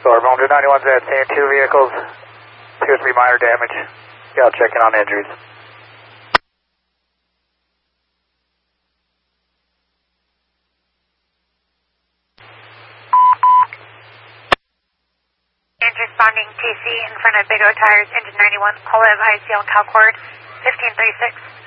Storm, Omaha 91's at scene, 2 vehicles. Appears to be minor damage. Yeah, I'll check in on injuries. Responding TC in front of Big O Tires, engine 91, Olive, ICL, Calcord, 1536.